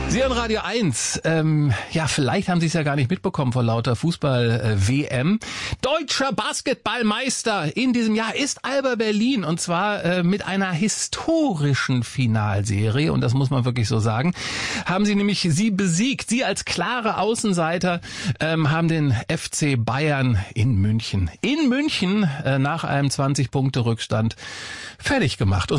Sie hören Radio 1. Vielleicht haben Sie es ja gar nicht mitbekommen vor lauter Fußball-WM. Deutscher Basketballmeister in diesem Jahr ist Alba Berlin, und zwar mit einer historischen Finalserie, und das muss man wirklich so sagen. Haben sie nämlich sie besiegt. Sie als klare Außenseiter haben den FC Bayern in München nach einem 20-Punkte-Rückstand fertig gemacht.